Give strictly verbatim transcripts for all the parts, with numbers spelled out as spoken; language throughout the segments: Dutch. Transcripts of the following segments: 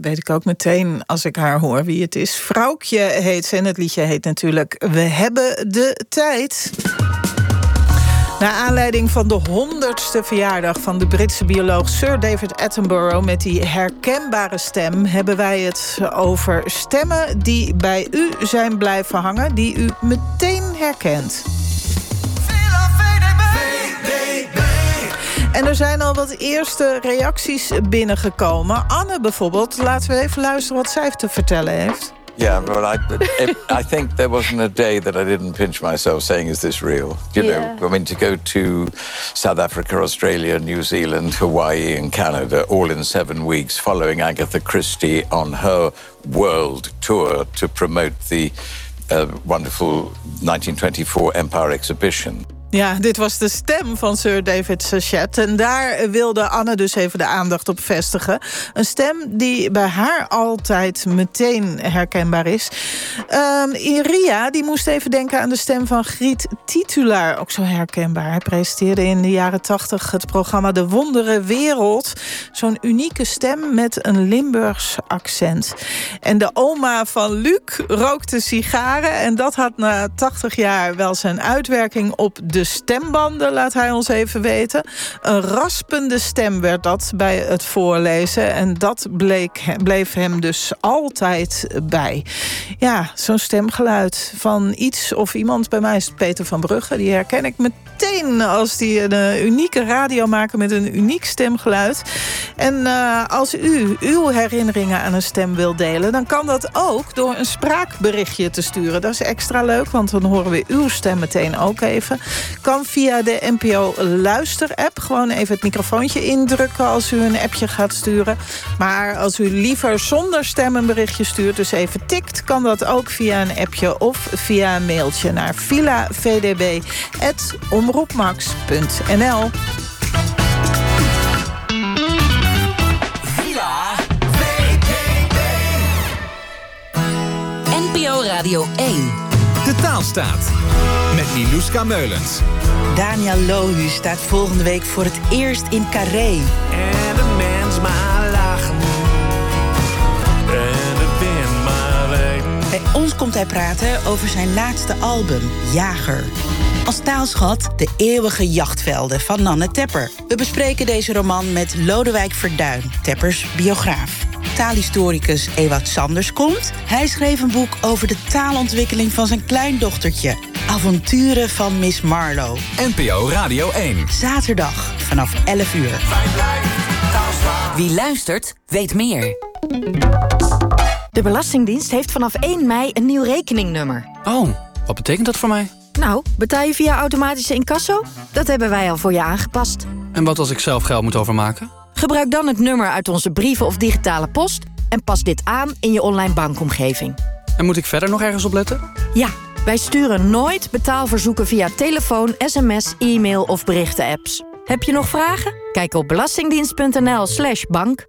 weet ik ook meteen als ik haar hoor wie het is. Vrouwtje heet ze en het liedje heet natuurlijk We hebben de tijd. Naar aanleiding van de honderdste verjaardag van de Britse bioloog Sir David Attenborough met die herkenbare stem, hebben wij het over stemmen die bij u zijn blijven hangen, die u meteen herkent. En er zijn al wat eerste reacties binnengekomen. Anne bijvoorbeeld, laten we even luisteren wat zij te vertellen heeft. Yeah, well, I, I think there wasn't a day that I didn't pinch myself saying, is this real? You yeah. know, I mean, to go to South Africa, Australia, New Zealand, Hawaii and Canada, all in seven weeks, following Agatha Christie on her world tour to promote the uh, wonderful nineteen twenty-four Empire Exhibition. Ja, dit was de stem van Sir David Sachet. En daar wilde Anne dus even de aandacht op vestigen. Een stem die bij haar altijd meteen herkenbaar is. Um, Iria, die moest even denken aan de stem van Griet Titulaar. Ook zo herkenbaar. Hij presenteerde in de jaren tachtig het programma De Wondere Wereld. Zo'n unieke stem met een Limburgs accent. En de oma van Luc rookte sigaren. En dat had na tachtig jaar wel zijn uitwerking op de De stembanden, laat hij ons even weten. Een raspende stem werd dat bij het voorlezen. En dat bleek, bleef hem dus altijd bij. Ja, zo'n stemgeluid van iets of iemand. Bij mij is het Peter van Brugge. Die herken ik meteen als die een unieke radio maken met een uniek stemgeluid. En uh, als u uw herinneringen aan een stem wilt delen, dan kan dat ook door een spraakberichtje te sturen. Dat is extra leuk, want dan horen we uw stem meteen ook even. Kan via de N P O Luister-app. Gewoon even het microfoontje indrukken als u een appje gaat sturen. Maar als u liever zonder stem een berichtje stuurt, dus even tikt, kan dat ook via een appje of via een mailtje naar villavdb apenstaartje omroepmax punt n l. Villa V D B. N P O Radio één. De Taalstaat. Met Niluska Meulens. Daniel Lohu staat volgende week voor het eerst in Carré. En de mens maar lachen. En de wind maar weten. Bij ons komt hij praten over zijn laatste album, Jager. Als taalschat de eeuwige jachtvelden van Nanne Tepper. We bespreken deze roman met Lodewijk Verduin, Teppers biograaf. Taalhistoricus Ewout Sanders komt. Hij schreef een boek over de taalontwikkeling van zijn kleindochtertje. Avonturen van Miss Marlowe. N P O Radio één. Zaterdag vanaf elf uur. Wie luistert, weet meer. De Belastingdienst heeft vanaf één mei een nieuw rekeningnummer. Oh, wat betekent dat voor mij? Nou, betaal je via automatische incasso? Dat hebben wij al voor je aangepast. En wat als ik zelf geld moet overmaken? Gebruik dan het nummer uit onze brieven of digitale post en pas dit aan in je online bankomgeving. En moet ik verder nog ergens op letten? Ja, wij sturen nooit betaalverzoeken via telefoon, sms, e-mail of berichten-apps. Heb je nog vragen? Kijk op belastingdienst.nl slash bank.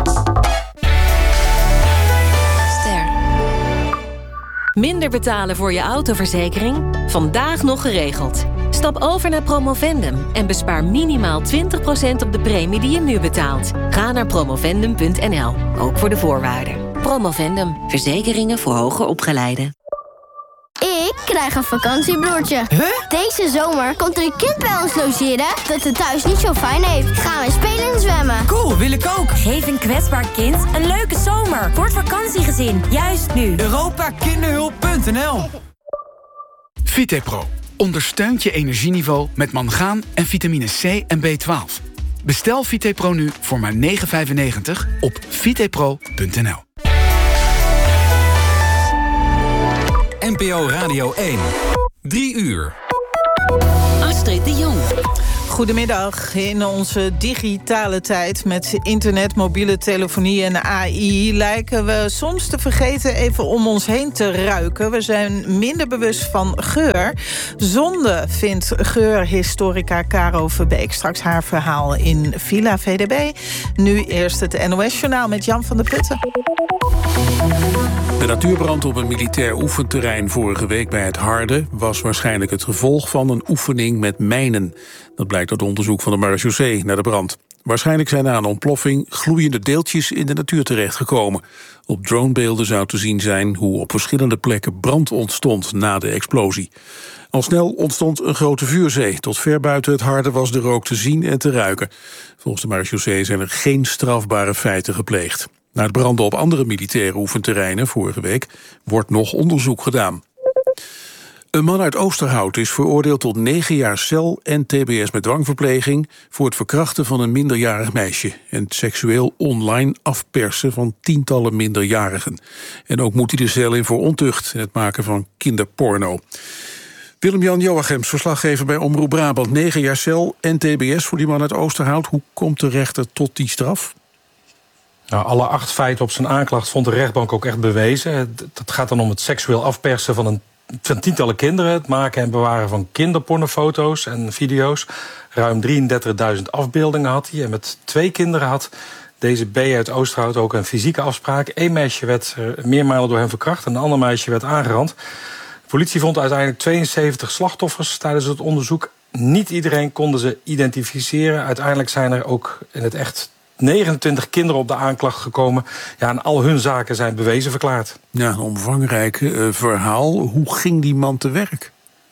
Ster. Minder betalen voor je autoverzekering? Vandaag nog geregeld. Stap over naar Promovendum en bespaar minimaal twintig procent op de premie die je nu betaalt. Ga naar promovendum punt n l, ook voor de voorwaarden. Promovendum, verzekeringen voor hoger opgeleiden. Ik krijg een vakantiebroertje. Huh? Deze zomer komt er een kind bij ons logeren dat het thuis niet zo fijn heeft. Gaan we spelen en zwemmen. Cool, wil ik ook. Geef een kwetsbaar kind een leuke zomer voor het vakantiegezin. Juist nu. Europa Kinderhulp punt n l. Vitepro ondersteunt je energieniveau met mangaan en vitamine C en B twaalf. Bestel Vitepro nu voor maar negen vijfennegentig op vitepro punt n l. N P O Radio één. Drie uur. Astrid de Jong. Goedemiddag. In onze digitale tijd met internet, mobiele telefonie en A I lijken we soms te vergeten even om ons heen te ruiken. We zijn minder bewust van geur. Zonde vindt geurhistorica Caro Verbeek. Straks haar verhaal in Villa V D B. Nu eerst het N O S-journaal met Jan van der Putten. De natuurbrand op een militair oefenterrein vorige week bij het Harde was waarschijnlijk het gevolg van een oefening met mijnen. Dat blijkt uit onderzoek van de marechaussee naar de brand. Waarschijnlijk zijn na een ontploffing gloeiende deeltjes in de natuur terechtgekomen. Op dronebeelden zou te zien zijn hoe op verschillende plekken brand ontstond na de explosie. Al snel ontstond een grote vuurzee. Tot ver buiten het Harde was de rook te zien en te ruiken. Volgens de marechaussee zijn er geen strafbare feiten gepleegd. Na het branden op andere militaire oefenterreinen vorige week wordt nog onderzoek gedaan. Een man uit Oosterhout is veroordeeld tot negen jaar cel en tbs met dwangverpleging voor het verkrachten van een minderjarig meisje en het seksueel online afpersen van tientallen minderjarigen. En ook moet hij de cel in voor ontucht en het maken van kinderporno. Willem-Jan Joachims, verslaggever bij Omroep Brabant. negen jaar cel en tbs voor die man uit Oosterhout. Hoe komt de rechter tot die straf? Nou, alle acht feiten op zijn aanklacht vond de rechtbank ook echt bewezen. Het gaat dan om het seksueel afpersen van een van tientallen kinderen, het maken en bewaren van kinderpornofoto's en video's. Ruim drieëndertigduizend afbeeldingen had hij. En met twee kinderen had deze B uit Oosterhout ook een fysieke afspraak. Eén meisje werd meermalen door hem verkracht en een ander meisje werd aangerand. De politie vond uiteindelijk tweeënzeventig slachtoffers tijdens het onderzoek. Niet iedereen konden ze identificeren. Uiteindelijk zijn er ook in het echt negenentwintig kinderen op de aanklacht gekomen. Ja, en al hun zaken zijn bewezen verklaard. Ja, een omvangrijk uh, verhaal. Hoe ging die man te werk?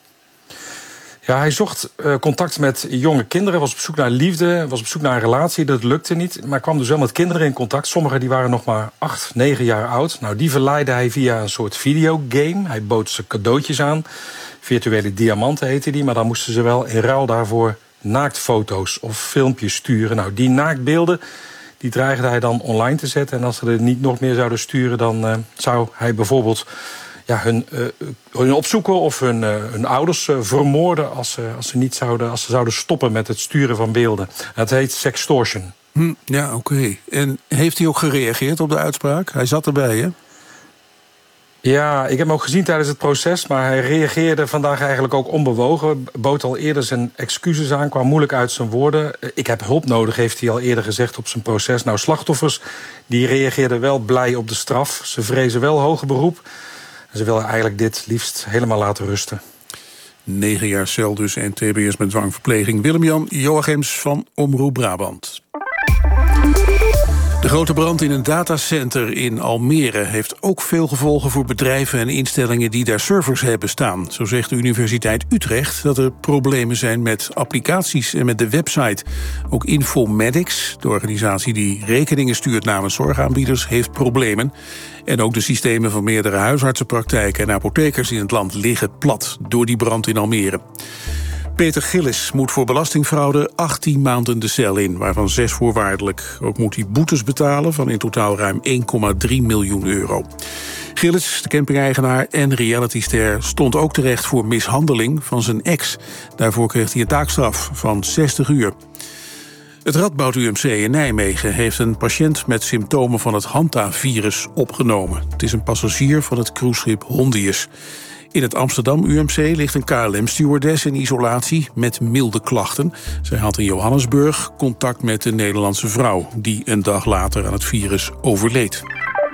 Ja, hij zocht uh, contact met jonge kinderen, was op zoek naar liefde, was op zoek naar een relatie. Dat lukte niet, maar kwam dus wel met kinderen in contact. Sommigen die waren nog maar acht, negen jaar oud. Nou, die verleidde hij via een soort videogame. Hij bood ze cadeautjes aan. Virtuele diamanten heette die, maar dan moesten ze wel in ruil daarvoor naaktfoto's of filmpjes sturen. Nou, die naaktbeelden die dreigde hij dan online te zetten. En als ze er niet nog meer zouden sturen, dan uh, zou hij bijvoorbeeld ja, hun, uh, hun opzoeken of hun, uh, hun ouders uh, vermoorden als, uh, als, ze niet zouden, als ze zouden stoppen met het sturen van beelden. Dat heet sextortion. Hm, ja, oké. Okay. En heeft hij ook gereageerd op de uitspraak? Hij zat erbij, hè? Ja, ik heb hem ook gezien tijdens het proces, maar hij reageerde vandaag eigenlijk ook onbewogen. Bood al eerder zijn excuses aan, kwam moeilijk uit zijn woorden. Ik heb hulp nodig, heeft hij al eerder gezegd op zijn proces. Nou, slachtoffers die reageerden wel blij op de straf. Ze vrezen wel hoger beroep. En ze willen eigenlijk dit liefst helemaal laten rusten. Negen jaar cel dus en tbs met dwangverpleging. Willem-Jan Joachims van Omroep Brabant. De grote brand in een datacenter in Almere heeft ook veel gevolgen voor bedrijven en instellingen die daar servers hebben staan. Zo zegt de Universiteit Utrecht dat er problemen zijn met applicaties en met de website. Ook Infomedics, de organisatie die rekeningen stuurt namens zorgaanbieders, heeft problemen. En ook de systemen van meerdere huisartsenpraktijken en apothekers in het land liggen plat door die brand in Almere. Peter Gillis moet voor belastingfraude achttien maanden de cel in, waarvan zes voorwaardelijk. Ook moet hij boetes betalen van in totaal ruim één komma drie miljoen euro. Gillis, de camping-eigenaar en realityster, stond ook terecht voor mishandeling van zijn ex. Daarvoor kreeg hij een taakstraf van zestig uur. Het Radboud U M C in Nijmegen heeft een patiënt met symptomen van het Hanta-virus opgenomen. Het is een passagier van het cruiseschip Hondius. In het Amsterdam U M C ligt een K L M-stewardess in isolatie met milde klachten. Zij had in Johannesburg contact met een Nederlandse vrouw die een dag later aan het virus overleed.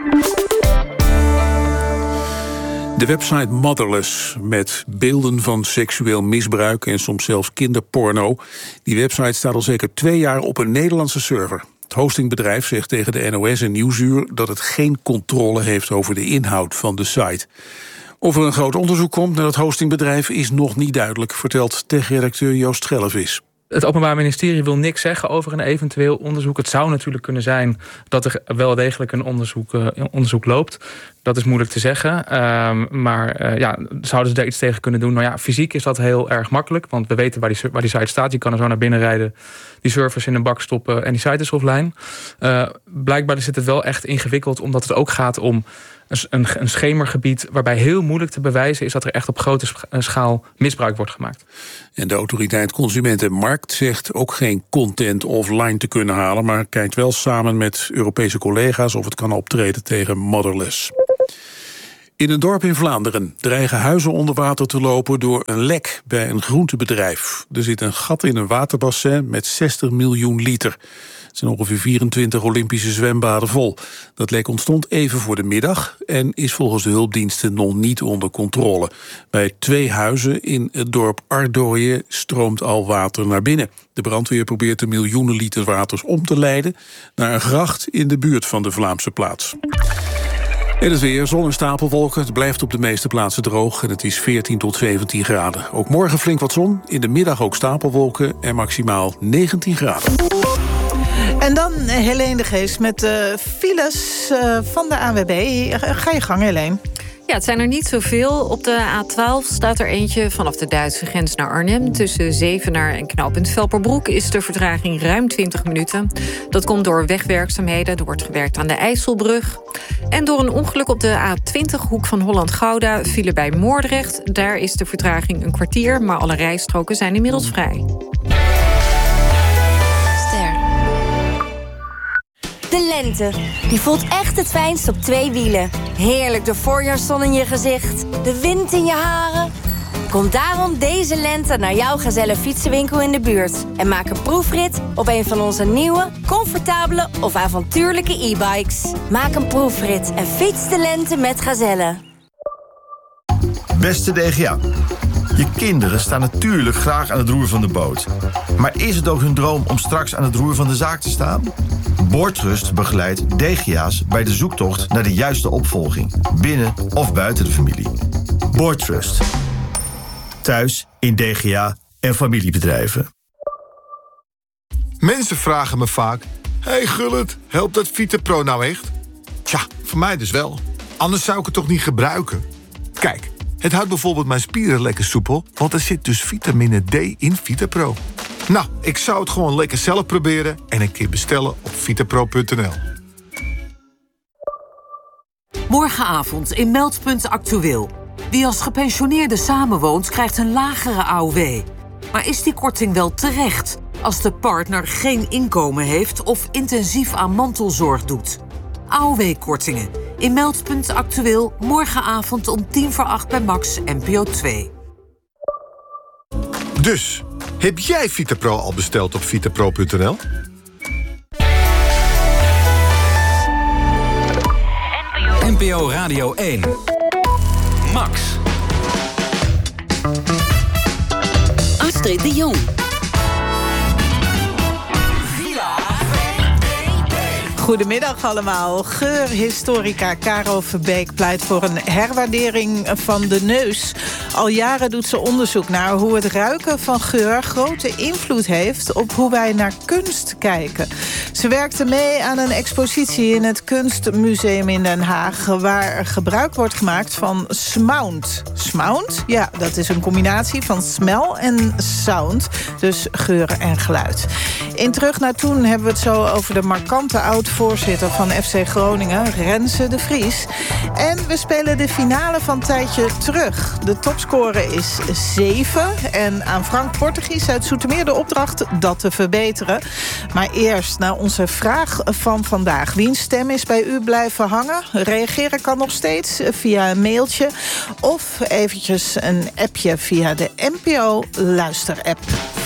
De website Motherless, met beelden van seksueel misbruik en soms zelfs kinderporno. Die website staat al zeker twee jaar op een Nederlandse server. Het hostingbedrijf zegt tegen de N O S en Nieuwsuur dat het geen controle heeft over de inhoud van de site. Of er een groot onderzoek komt naar het hostingbedrijf is nog niet duidelijk, vertelt tech-redacteur Joost Schellevis. Het Openbaar Ministerie wil niks zeggen over een eventueel onderzoek. Het zou natuurlijk kunnen zijn dat er wel degelijk een onderzoek, uh, onderzoek loopt. Dat is moeilijk te zeggen. Uh, maar uh, ja, zouden ze daar iets tegen kunnen doen? Nou ja, fysiek is dat heel erg makkelijk. Want we weten waar die, waar die site staat. Je kan er zo naar binnen rijden, die servers in een bak stoppen en die site is offline. Uh, blijkbaar is het wel echt ingewikkeld, omdat het ook gaat om een, een schemergebied waarbij heel moeilijk te bewijzen is dat er echt op grote schaal misbruik wordt gemaakt. En de autoriteit Consument en Markt zegt ook geen content offline te kunnen halen, maar kijkt wel samen met Europese collega's of het kan optreden tegen Motherless. In een dorp in Vlaanderen dreigen huizen onder water te lopen door een lek bij een groentebedrijf. Er zit een gat in een waterbassin met zestig miljoen liter. Het zijn ongeveer vierentwintig Olympische zwembaden vol. Dat lek ontstond even voor de middag en is volgens de hulpdiensten nog niet onder controle. Bij twee huizen in het dorp Ardooien stroomt al water naar binnen. De brandweer probeert de miljoenen liter waters om te leiden naar een gracht in de buurt van de Vlaamse plaats. En het weer, zon en stapelwolken. Het blijft op de meeste plaatsen droog en het is veertien tot zeventien graden. Ook morgen flink wat zon, in de middag ook stapelwolken en maximaal negentien graden. En dan Helene de Geest met de files uh, van de A W B. Ga je gang, Helene. Ja, het zijn er niet zoveel. Op de A twaalf staat er eentje vanaf de Duitse grens naar Arnhem. Tussen Zevenaar en knooppunt Velperbroek is de vertraging ruim twintig minuten. Dat komt door wegwerkzaamheden. Er wordt gewerkt aan de IJsselbrug. En door een ongeluk op de A twintig, hoek van Holland-Gouda, vielen bij Moordrecht. Daar is de vertraging een kwartier, maar alle rijstroken zijn inmiddels vrij. De lente, die voelt echt het fijnst op twee wielen. Heerlijk de voorjaarszon in je gezicht, de wind in je haren. Kom daarom deze lente naar jouw Gazelle fietsenwinkel in de buurt. En maak een proefrit op een van onze nieuwe, comfortabele of avontuurlijke e-bikes. Maak een proefrit en fiets de lente met Gazelle. Beste D G A, je kinderen staan natuurlijk graag aan het roer van de boot. Maar is het ook hun droom om straks aan het roer van de zaak te staan? Boordtrust begeleidt D G A's bij de zoektocht naar de juiste opvolging, binnen of buiten de familie. Boordtrust. Thuis, in D G A en familiebedrijven. Mensen vragen me vaak: hey Gullit, helpt dat VitaPro nou echt? Tja, voor mij dus wel. Anders zou ik het toch niet gebruiken? Kijk, het houdt bijvoorbeeld mijn spieren lekker soepel, want er zit dus vitamine D in VitaPro. Nou, ik zou het gewoon lekker zelf proberen en een keer bestellen op vitapro punt n l. Morgenavond in Meldpunt Actueel. Wie als gepensioneerde samenwoont, krijgt een lagere A O W. Maar is die korting wel terecht als de partner geen inkomen heeft of intensief aan mantelzorg doet? A O W-kortingen in Meldpunt Actueel morgenavond om tien voor acht bij Max N P O twee. Dus, heb jij VitaPro al besteld op vitapro punt n l? N P O Radio één. Max. Astrid de Jong. Goedemiddag allemaal. Geurhistorica Caro Verbeek pleit voor een herwaardering van de neus. Al jaren doet ze onderzoek naar hoe het ruiken van geur grote invloed heeft op hoe wij naar kunst kijken. Ze werkte mee aan een expositie in het Kunstmuseum in Den Haag, waar gebruik wordt gemaakt van smound. Smound? Ja, dat is een combinatie van smell en sound. Dus geur en geluid. In Terug naar Toen hebben we het zo over de markante oud-voorzitter van F C Groningen, Renze de Vries. En we spelen de finale van Tijdje Terug. De topscorer is zeven. En aan Frank Portegies uit Zoetermeer de opdracht dat te verbeteren. Maar eerst naar onze vraag van vandaag. Wiens stem is bij u blijven hangen? Reageren kan nog steeds via een mailtje of eventjes een appje via de N P O Luisterapp.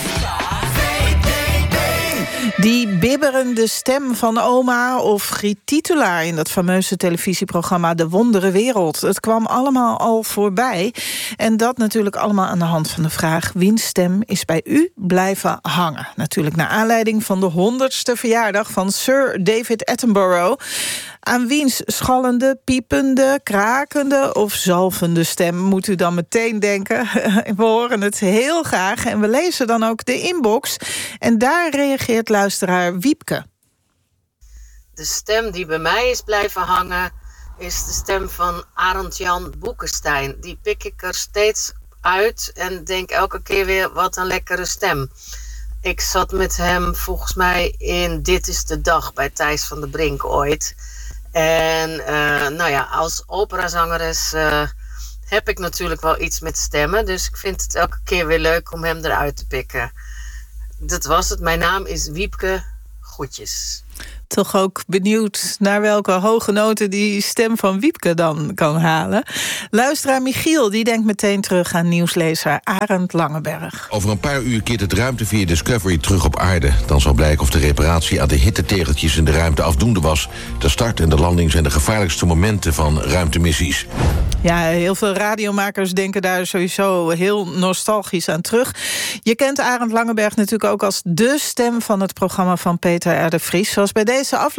Die bibberende stem van oma of Griet Titulaar in dat fameuze televisieprogramma De Wondere Wereld. Het kwam allemaal al voorbij. En dat natuurlijk allemaal aan de hand van de vraag: wiens stem is bij u blijven hangen? Natuurlijk naar aanleiding van de honderdste verjaardag van Sir David Attenborough. Aan wiens schallende, piepende, krakende of zalvende stem moet u dan meteen denken? We horen het heel graag en we lezen dan ook de inbox. En daar reageert luisteraar Wiepke. De stem die bij mij is blijven hangen is de stem van Arend-Jan Boekenstein. Die pik ik er steeds uit en denk elke keer weer: wat een lekkere stem. Ik zat met hem volgens mij in Dit is de Dag bij Thijs van der Brink ooit. En uh, nou ja, als operazangeres uh, heb ik natuurlijk wel iets met stemmen. Dus ik vind het elke keer weer leuk om hem eruit te pikken. Dat was het. Mijn naam is Wiepke. Groetjes. Toch ook benieuwd naar welke hoge noten die stem van Wiepke dan kan halen. Luisteraar Michiel, die denkt meteen terug aan nieuwslezer Arend Langeberg. Over een paar uur keert het ruimte via Discovery terug op aarde. Dan zal blijken of de reparatie aan de hittetegeltjes in de ruimte afdoende was. De start en de landing zijn de gevaarlijkste momenten van ruimtemissies. Ja, heel veel radiomakers denken daar sowieso heel nostalgisch aan terug. Je kent Arend Langeberg natuurlijk ook als de stem van het programma van Peter R. de Vries. Zoals bij deze aflevering